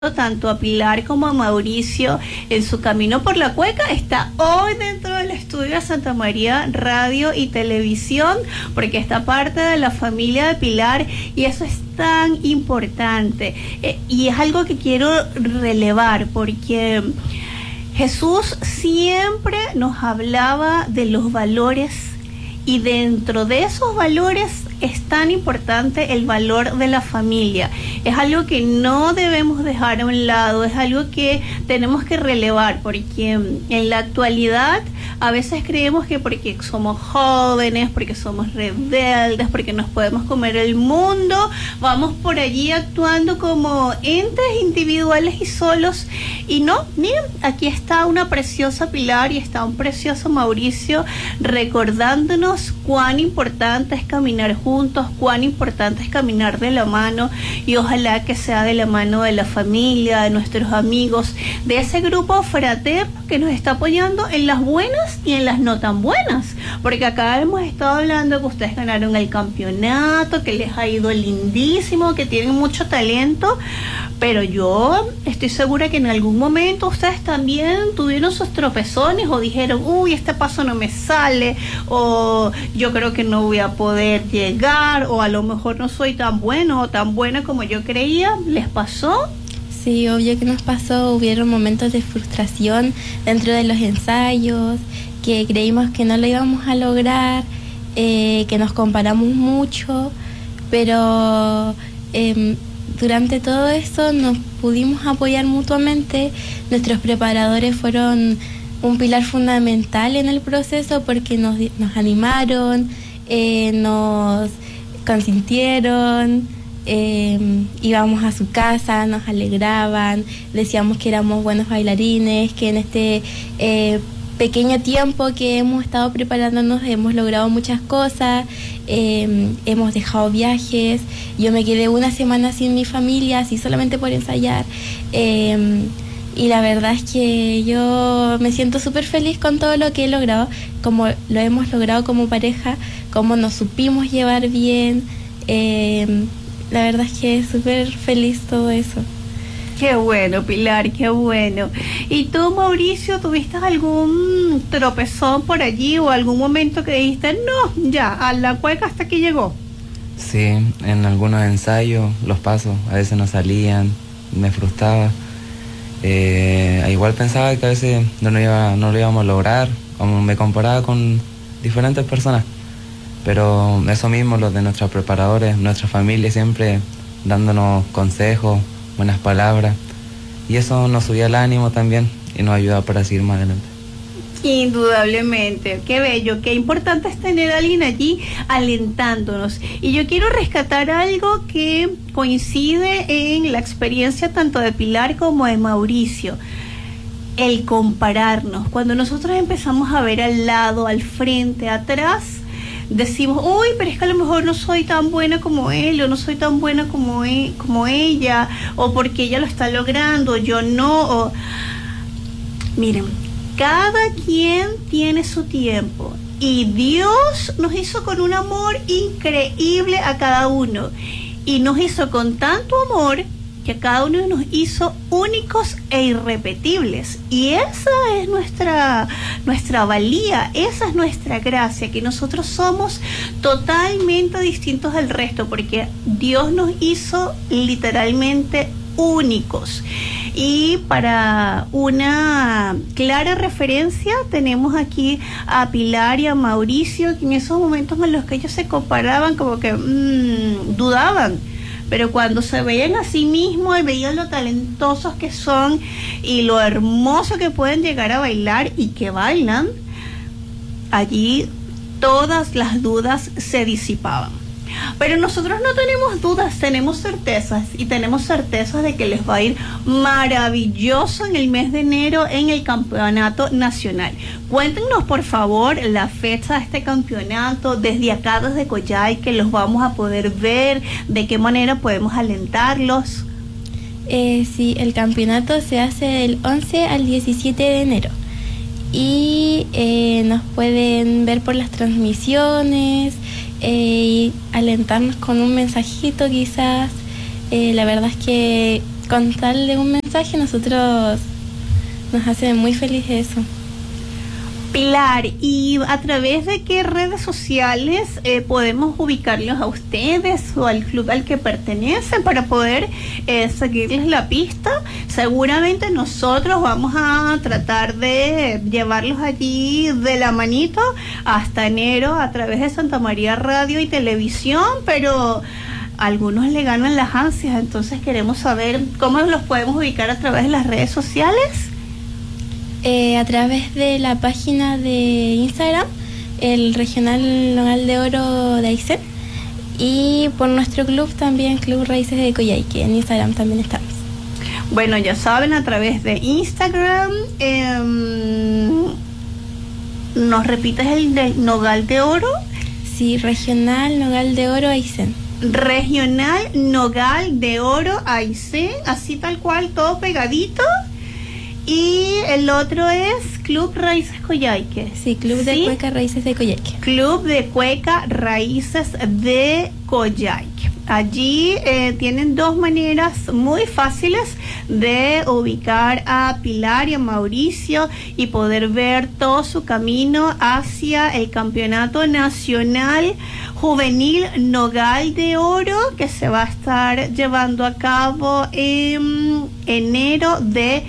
tanto a Pilar como a Mauricio en su camino por la cueca. Está hoy dentro del estudio de Santa María Radio y Televisión, porque está parte de la familia de Pilar y eso es tan importante. Y es algo que quiero relevar porque Jesús siempre nos hablaba de los valores y dentro de esos valores es tan importante el valor de la familia. Es algo que no debemos dejar a un lado, es algo que tenemos que relevar, porque en la actualidad a veces creemos que porque somos jóvenes, porque somos rebeldes, porque nos podemos comer el mundo, vamos por allí actuando como entes individuales y solos. Y no, miren, aquí está una preciosa Pilar y está un precioso Mauricio recordándonos cuán importante es caminar juntos, cuán importante es caminar de la mano, y ojalá que sea de la mano de la familia, de nuestros amigos, de ese grupo fraterno que nos está apoyando en las buenas y en las no tan buenas, porque acá hemos estado hablando que ustedes ganaron el campeonato, que les ha ido lindísimo, que tienen mucho talento, pero yo estoy segura que en algún momento ustedes también tuvieron sus tropezones o dijeron, uy, este paso no me sale, o yo creo que no voy a poder llegar, o a lo mejor no soy tan bueno o tan buena como yo creía. ¿Les pasó? Sí, obvio que nos pasó. Hubieron momentos de frustración dentro de los ensayos, que creímos que no lo íbamos a lograr, que nos comparamos mucho, pero durante todo eso nos pudimos apoyar mutuamente. Nuestros preparadores fueron un pilar fundamental en el proceso porque nos animaron, nos consintieron, íbamos a su casa, nos alegraban, decíamos que éramos buenos bailarines, que en este pequeño tiempo que hemos estado preparándonos hemos logrado muchas cosas, hemos dejado viajes. Yo me quedé una semana sin mi familia, así solamente por ensayar, y la verdad es que yo me siento súper feliz con todo lo que he logrado, como lo hemos logrado como pareja, como nos supimos llevar bien. La verdad es que es súper feliz todo eso. Qué bueno, Pilar, qué bueno. ¿Y tú, Mauricio, tuviste algún tropezón por allí o algún momento que dijiste, no, ya, a la cueca hasta aquí llegó? Sí, en algunos ensayos los pasos a veces no salían, me frustraba. Igual pensaba que a veces no lo íbamos a lograr, como me comparaba con diferentes personas. Pero eso mismo, los de nuestros preparadores, nuestra familia siempre dándonos consejos, buenas palabras, y eso nos subía el ánimo también y nos ayudaba para seguir más adelante. Indudablemente, qué bello, qué importante es tener a alguien allí alentándonos. Y yo quiero rescatar algo que coincide en la experiencia tanto de Pilar como de Mauricio. El compararnos. Cuando nosotros empezamos a ver al lado, al frente, atrás, decimos, uy, pero es que a lo mejor no soy tan buena como él, o no soy tan buena como ella, o porque ella lo está logrando, yo no. O... Miren, cada quien tiene su tiempo y Dios nos hizo con un amor increíble a cada uno, y nos hizo con tanto amor que a cada uno nos hizo únicos e irrepetibles, y esa es nuestra valía, esa es nuestra gracia, que nosotros somos totalmente distintos del resto, porque Dios nos hizo literalmente únicos. Y para una clara referencia tenemos aquí a Pilar y a Mauricio, que en esos momentos en los que ellos se comparaban como que dudaban, pero cuando se veían a sí mismos y veían lo talentosos que son y lo hermoso que pueden llegar a bailar y que bailan, allí todas las dudas se disipaban. Pero nosotros no tenemos dudas, tenemos certezas, y tenemos certezas de que les va a ir maravilloso en el mes de enero en el campeonato nacional. Cuéntenos por favor la fecha de este campeonato, desde acá, desde Coyhai, que los vamos a poder ver, de qué manera podemos alentarlos. Sí, el campeonato se hace del 11 al 17 de enero. Y nos pueden ver por las transmisiones, y alentarnos con un mensajito quizás. La verdad es que contarle un mensaje, nosotros nos hace muy feliz eso. Pilar, ¿y a través de qué redes sociales podemos ubicarlos a ustedes o al club al que pertenecen para poder seguirles la pista? Seguramente nosotros vamos a tratar de llevarlos allí de la manito hasta enero a través de Santa María Radio y Televisión, pero algunos le ganan las ansias, entonces queremos saber cómo los podemos ubicar a través de las redes sociales. A través de la página de Instagram, el Regional Nogal de Oro de Aysén, y por nuestro club también, Club Raíces de Coyhaique, en Instagram también estamos. Bueno, ya saben, a través de Instagram, ¿nos repites el de Nogal de Oro? Sí, Regional Nogal de Oro Aysén. Regional Nogal de Oro Aysén, así tal cual, todo pegadito. Y el otro es Club Raíces Coyhaique. Sí, Club de Cueca Raíces de Coyhaique. Club de Cueca Raíces de Coyhaique. Allí tienen dos maneras muy fáciles de ubicar a Pilar y a Mauricio y poder ver todo su camino hacia el Campeonato Nacional Juvenil Nogal de Oro, que se va a estar llevando a cabo en enero de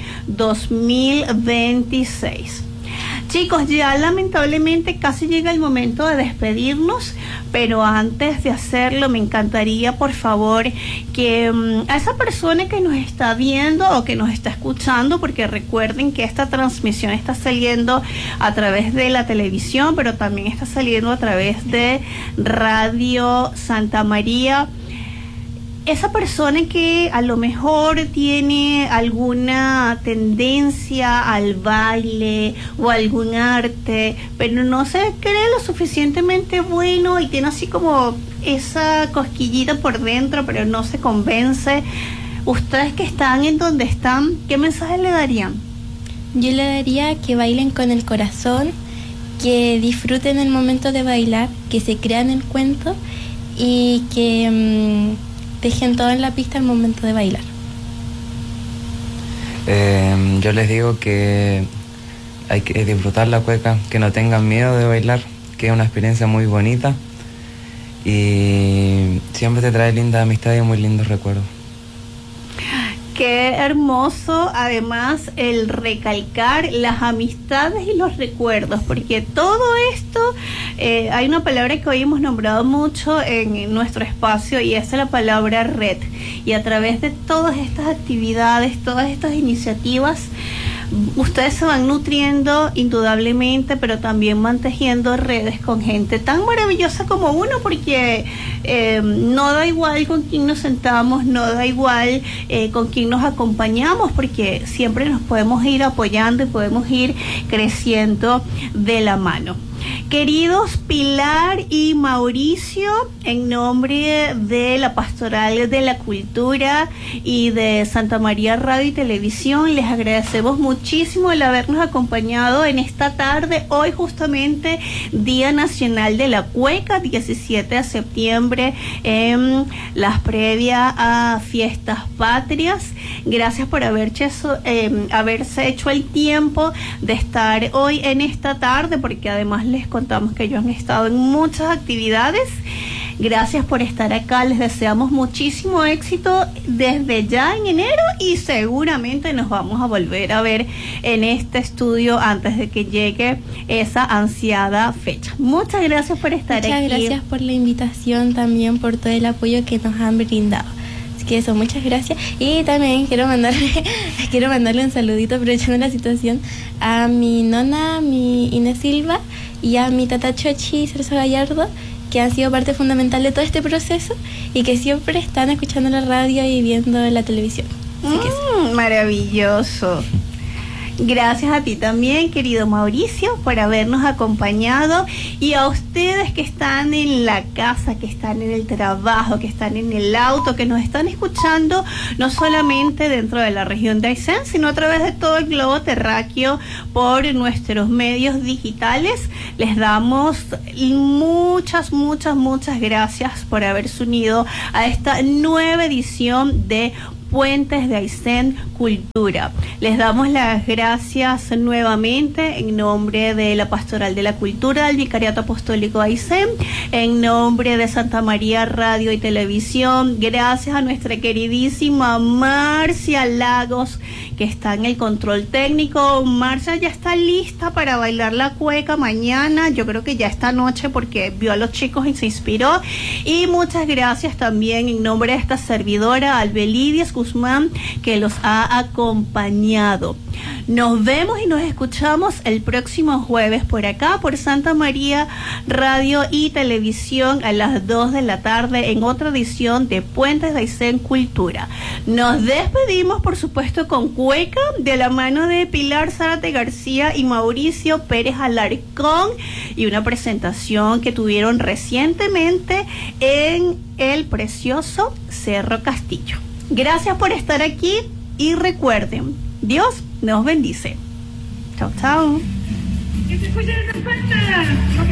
2026. Chicos, ya lamentablemente casi llega el momento de despedirnos, pero antes de hacerlo me encantaría, por favor, que a esa persona que nos está viendo o que nos está escuchando, porque recuerden que esta transmisión está saliendo a través de la televisión, pero también está saliendo a través de Radio Santa María. Esa persona que a lo mejor tiene alguna tendencia al baile o algún arte, pero no se cree lo suficientemente bueno y tiene así como esa cosquillita por dentro, pero no se convence. Ustedes que están en donde están, ¿qué mensaje le darían? Yo le daría que bailen con el corazón, que disfruten el momento de bailar, que se crean el cuento y que dejen todo en la pista al momento de bailar. Yo les digo que hay que disfrutar la cueca, que no tengan miedo de bailar, que es una experiencia muy bonita y siempre te trae linda amistad y muy lindos recuerdos. Qué hermoso, además, el recalcar las amistades y los recuerdos, porque todo esto, hay una palabra que hoy hemos nombrado mucho en nuestro espacio y esa es la palabra red. Y a través de todas estas actividades, todas estas iniciativas, ustedes se van nutriendo indudablemente, pero también van tejiendo redes con gente tan maravillosa como uno, porque no da igual con quién nos sentamos, no da igual con quién nos acompañamos, porque siempre nos podemos ir apoyando y podemos ir creciendo de la mano. Queridos Pilar y Mauricio, en nombre de la Pastoral de la Cultura y de Santa María Radio y Televisión, les agradecemos muchísimo el habernos acompañado en esta tarde, hoy justamente Día Nacional de la Cueca, 17 de septiembre, en las previas a Fiestas Patrias. Gracias por haberse hecho el tiempo de estar hoy en esta tarde, porque además les contamos que ellos han estado en muchas actividades. Gracias por estar acá, les deseamos muchísimo éxito desde ya en enero y seguramente nos vamos a volver a ver en este estudio antes de que llegue esa ansiada fecha. Muchas gracias por estar aquí. Muchas gracias por la invitación, también por todo el apoyo que nos han brindado. Así que eso, muchas gracias. Y también quiero mandarle un saludito, aprovechando la situación, a mi nona, mi Inés Silva, y a mi tata Chochi Celso Gallardo, que han sido parte fundamental de todo este proceso y que siempre están escuchando la radio y viendo la televisión. Así que maravilloso. Gracias a ti también, querido Mauricio, por habernos acompañado, y a ustedes que están en la casa, que están en el trabajo, que están en el auto, que nos están escuchando no solamente dentro de la región de Aysén, sino a través de todo el globo terráqueo por nuestros medios digitales. Les damos muchas gracias por haberse unido a esta nueva edición de Puentes de Aysén Cultura. Les damos las gracias nuevamente en nombre de la Pastoral de la Cultura del Vicariato Apostólico de Aysén, en nombre de Santa María Radio y Televisión. Gracias a nuestra queridísima Marcia Lagos, que está en el control técnico. Marcia ya está lista para bailar la cueca mañana, yo creo que ya esta noche, porque vio a los chicos y se inspiró. Y muchas gracias también en nombre de esta servidora Albelidies Guzmán, que los ha acompañado. Nos vemos y nos escuchamos el próximo jueves por acá, por Santa María Radio y Televisión, a las 2 de la tarde en otra edición de Puentes de Aysén Cultura. Nos despedimos, por supuesto, con cueca de la mano de Pilar Zárate García y Mauricio Pérez Alarcón, y una presentación que tuvieron recientemente en el precioso Cerro Castillo. Gracias por estar aquí y recuerden, Dios nos bendice. Chao, chao. Que se escuche la campana.